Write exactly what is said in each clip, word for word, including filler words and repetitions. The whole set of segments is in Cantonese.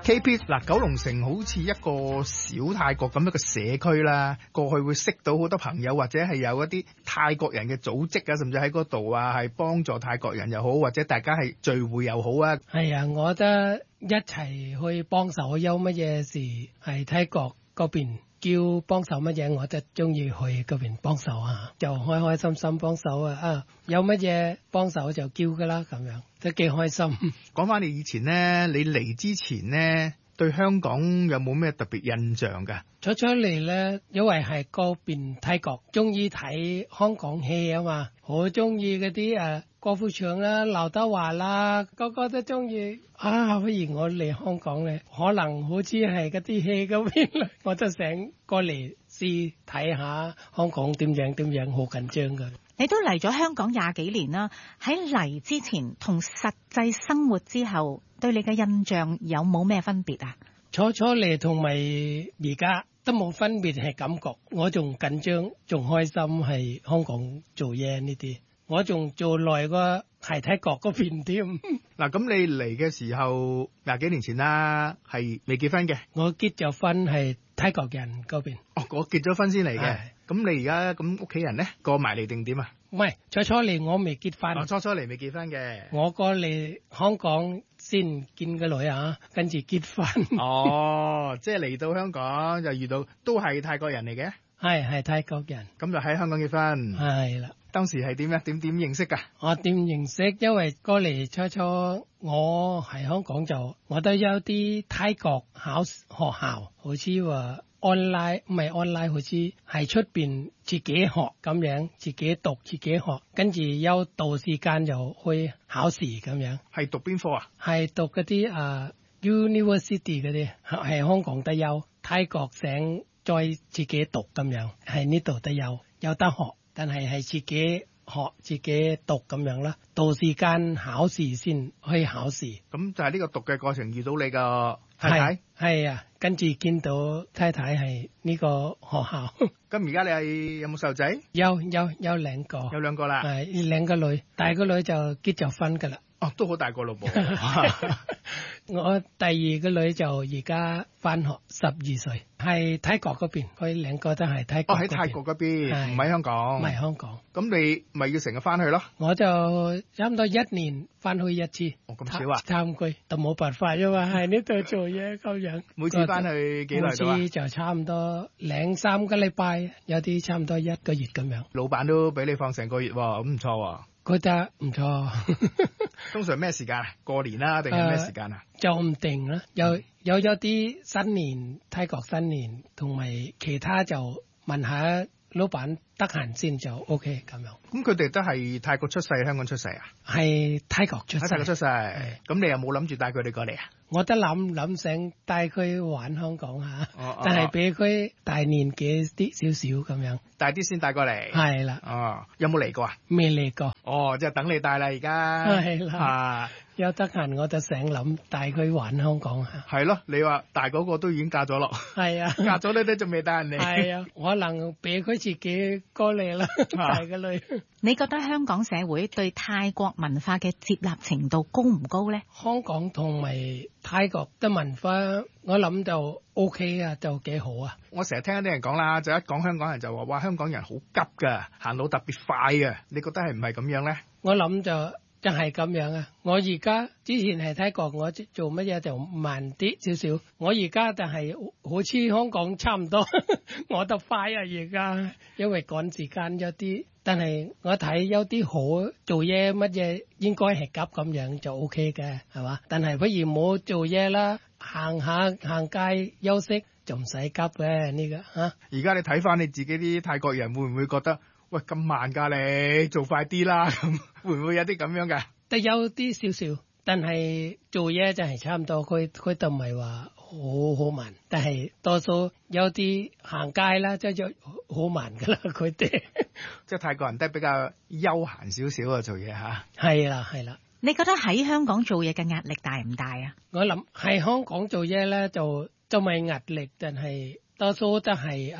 K P 嗱，九龍城好似一個小泰國咁一個社區啦，過去會識到好多朋友，或者係有一啲泰國人嘅組織啊，甚至喺嗰度啊，係幫助泰國人又好，或者大家係聚會又好啊。 係啊，我覺得一齊去幫手，有乜嘢事係泰國嗰邊叫幫手乜嘢，我就中意去嗰邊幫手啊，就開開心心幫手啊！啊，有乜嘢幫手就叫噶啦，咁樣都幾開心。 講翻你以前呢，你嚟之前呢，對香港有冇咩特別印象㗎？ 初初嚟咧，因為係嗰邊泰國，中意睇香港戲啊嘛，好中意嗰啲誒郭富城啦、劉德華啦，個個都中意啊！不如我嚟香港咧，可能好似係嗰啲戲嗰邊啦，我就想過嚟試睇下香港點樣點樣，好緊張㗎。 你都嚟咗香港廿幾年啦，喺嚟之前同實際生活之後，對你嘅印象有冇咩分別啊？ 初初嚟同埋而家都冇分別，係感覺我仲緊張，仲開心係香港做嘢呢啲，我仲做耐過係泰國嗰邊添。 嗱，咁你嚟嘅時候廿幾年前啦，係未結婚嘅？ 我結咗婚係泰國人嗰邊。 哦，我結咗婚先嚟嘅。咁你而家咁屋企人咧過埋嚟定點啊？ 唔係，初初嚟我未結婚。 哦，初初嚟未結婚嘅。 我過嚟香港先見個女啊，跟住結婚。 哦，即係嚟到香港就遇到都係泰國人嚟嘅。 係係泰國人。 咁就喺香港結婚。 係啦。 當時係點咧？點點認識㗎？ 我點認識？因為過嚟初初我喺香港就我都有啲泰國考學校，好似話。online 唔係 online，好似係出邊自己學咁樣，自己讀自己學，跟住有到時間就去考試咁樣。 係讀邊科啊？ 係讀嗰啲啊 university 嗰啲，係香港都有，泰國省再自己讀咁樣，係呢度都有有得學，但係係自己學自己讀咁樣啦。到時間考試先去考試。 咁就係呢個讀嘅過程遇到你個太太。 係啊，跟住見到太太係呢個學校。 咁而家你係有冇細路仔？ 有有有兩個， 有兩個啦。 係兩個女，大個女就結咗婚噶啦。 哦，都好大個咯噃。 我第二個女就而家返學，十二歲，係泰國嗰邊。佢兩個都係泰國。 哦，喺泰國嗰邊，唔喺香港。 唔係香港。 咁你咪要成日返去咯？ 我就差唔多一年返去一次。 哦，咁少啊？ 探佢，就冇辦法，因為喺呢度做嘢咁樣。 每次返去幾耐到啊？ 每次就差唔多兩三個禮拜，有啲差唔多一個月咁樣。 老闆都俾你放成個月喎，咁唔錯喎。 覺得唔錯。 通常咩時間啊？過年啦，定係咩時間啊？ 就唔定啦，有有有啲新年，泰國新年，同埋其他就問下老闆得閒先就 OK 咁樣。 咁佢哋都係泰國出世，香港出世啊？ 係泰國出世。 喺泰國出世。咁你有冇諗住帶佢哋過嚟啊？ 我都諗諗想帶佢玩香港下， 哦、 但係俾佢大年紀啲少少咁樣。 大啲先帶過嚟。 係啦。 哦，有冇嚟過啊？ 未嚟過。 哦，即係等你帶啦，而家。 係啦。 啊， 有得閒我就想諗帶佢玩香港下。 係咯，你話大嗰個都已經嫁咗咯。 係啊。 嫁咗你都仲未帶人嚟。 係啊，可能俾佢自己過嚟啦，大個女。 你覺得香港社會對泰國文化嘅接納程度高唔高咧？ 香港同埋泰國嘅文化，我諗就 OK 啊，就幾好啊。 我成日聽一啲人講啦，就一講香港人就話，哇，香港人好急噶，行路特別快嘅。你覺得係唔係咁樣咧？ 我諗就真係咁樣啊！我而家之前係泰國，我做乜嘢就慢啲少少。我而家就係好似香港差唔多，我得快啊！而家因為趕時間有啲。但係我睇有啲好做嘢乜嘢應該係急咁樣就 OK 嘅，係嘛？但係不如冇做嘢啦，行下行街休息就唔使急嘅呢個嚇。 而家你睇翻你自己啲泰國人會唔會覺得喂咁慢㗎？你做快啲啦，咁會唔會有啲咁樣㗎？ 都有啲少少，但係做嘢就係差唔多，佢佢就唔係話好好慢，但係多數有啲行街啦，即係好慢㗎啦，佢哋。 即係泰國人都比較悠閒少少啊，做嘢嚇。 係啦，係啦。 你覺得喺香港做嘢嘅壓力大唔大啊？ 我諗喺香港做嘢咧，就就咪壓力，但係多數都係啊，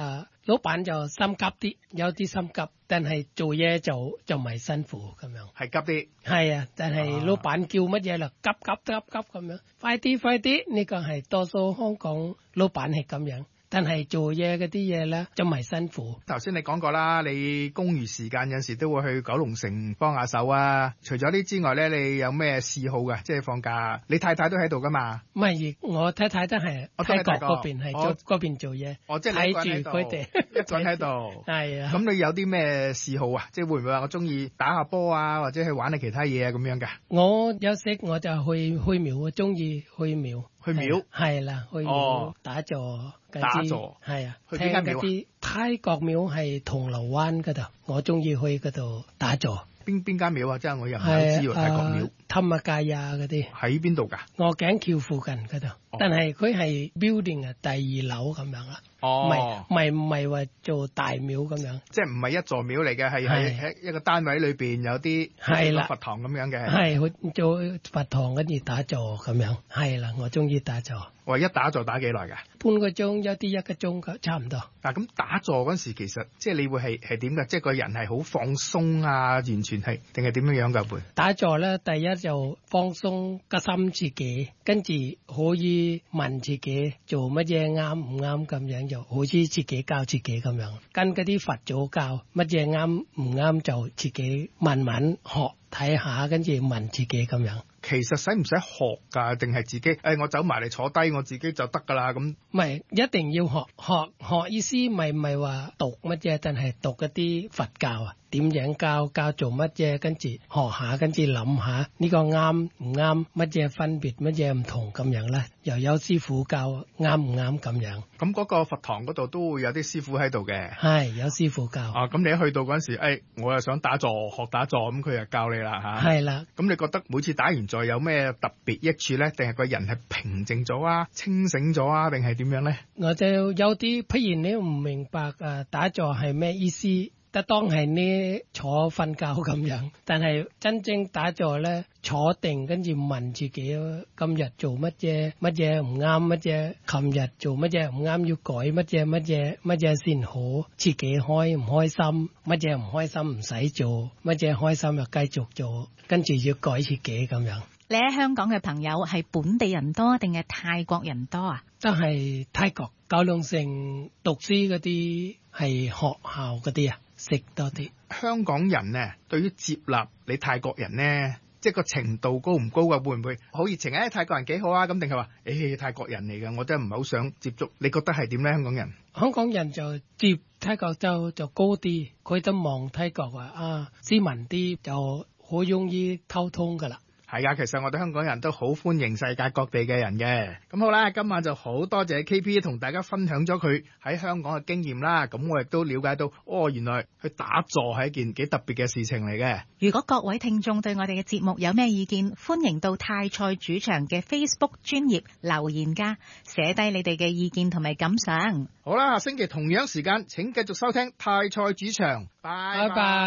老闆就心急啲，有啲心急，但係做嘢就就唔係辛苦咁樣。 係急啲。 係啊，但係老闆叫乜嘢啦，急急急急咁樣，快啲快啲，呢個係多數香港老闆係咁樣。但係做嘢嗰啲嘢咧，就唔係辛苦。 頭先你講過啦，你公餘時間有時都會去九龍城幫下手啊。除咗呢之外咧，你有咩嗜好噶？即係放假，你太太都喺度噶嘛？ 唔係，我太太都係泰國嗰邊係做嗰邊做嘢。 哦，即係你睇住佢哋， 一個人喺度。 係啊。 咁你有啲咩嗜好啊？即係會唔會話我中意打下波啊，或者去玩下其他嘢啊咁樣噶？ 我有時我就去去廟，我中意去廟。 去廟係啦，去廟打坐。 打坐係啊， 去邊間廟啊？ 啲泰國廟係銅鑼灣嗰度，我中意去嗰度打坐。 邊邊間廟啊？即係我又唔係知喎，泰國廟。 氹下街啊嗰啲。 喺邊度㗎？ 鵝頸橋附近嗰度，哦、但係佢係 building 啊，第二樓咁樣啦。哦，唔係唔係唔係話做大廟咁樣， 即係唔係一座廟嚟嘅，係喺一個單位裏邊有啲係啦佛堂咁樣嘅。 係做佛堂跟住打坐咁樣。係啦，我中意打坐。 我一打坐打幾耐㗎？ 半個鐘，有啲一個鐘差唔多。 嗱，咁打坐嗰時其實即係你會係係點㗎？即係個人係好放鬆啊，完全係定係點樣樣㗎？會打坐咧，第一就放鬆個心自己，跟住可以問自己做乜嘢啱唔啱咁樣，就好似自己教自己咁樣，跟嗰啲佛祖教乜嘢啱唔啱就自己慢慢學睇下，跟住問自己咁樣。 其實使唔使學㗎？定係自己？誒、哎，我走埋嚟坐低，我自己就得㗎啦。咁唔係一定要學學學意思，咪咪話讀乜嘢，但係讀嗰啲佛教啊，點樣教教做乜嘢，跟住學下，跟住諗下呢個啱唔啱，乜嘢分別，乜嘢唔同咁樣咧，又有師傅教啱唔啱咁樣。 咁嗰個佛堂嗰度都會有啲師傅喺度嘅。 係有師傅教。 啊，咁你一去到嗰陣時，誒、哎，我又想打坐學打坐，咁佢就教你啦嚇。 係啦。 咁你覺得每次打完坐有咩特別益處咧？定係個人係平靜咗啊、清醒咗啊，定係點樣咧？ 我就有啲，譬如你唔明白誒打坐係咩意思，得當係呢坐瞓覺咁樣。但係真正打坐咧，坐定跟住問自己今日做乜嘢，乜嘢唔啱，乜嘢琴日做乜嘢唔啱，要改乜嘢乜嘢乜嘢先好，自己開唔開心，乜嘢唔開心唔使做，乜嘢開心又繼續做，跟住要改自己咁樣。 你喺香港嘅朋友係本地人多定係泰國人多啊？ 都係泰國九龍城讀書嗰啲係學校嗰啲啊，識多啲。 香港人呢，對於接納你泰國人呢，即係個程度高唔高啊？會唔會好熱情？誒、哎，泰國人幾好啊？咁定係話誒泰國人嚟嘅，我真係唔係好想接觸。你覺得係點咧？香港人？ 香港人就接泰國就就高啲，佢都望泰國話啊斯文啲，就好容易溝通噶啦。 係啊，其實我哋香港人都好歡迎世界各地嘅人嘅。咁好啦，今晚就好多謝 K P 同大家分享咗佢喺香港嘅經驗啦。咁我亦都了解到，哦，原來去打坐係一件幾特別嘅事情嚟嘅。 如果各位聽眾對我哋嘅節目有咩意見，歡迎到泰菜主場嘅 Facebook 專頁留言㗎，寫低你哋嘅意見同埋感想。 好啦，下星期同樣時間請繼續收聽泰菜主場。拜拜。